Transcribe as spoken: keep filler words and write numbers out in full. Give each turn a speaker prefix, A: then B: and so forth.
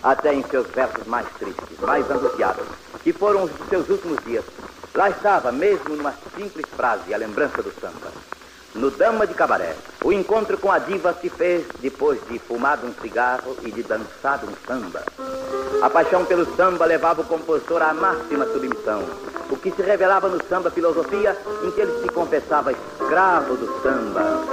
A: até em seus versos mais tristes, mais angustiados, que foram os de seus últimos dias. Lá estava, mesmo numa simples frase, a lembrança do samba. No Dama de Cabaré, o encontro com a diva se fez depois de fumado um cigarro e de dançado um samba. A paixão pelo samba levava o compositor à máxima submissão, o que se revelava no samba filosofia em que ele se confessava escravo do samba.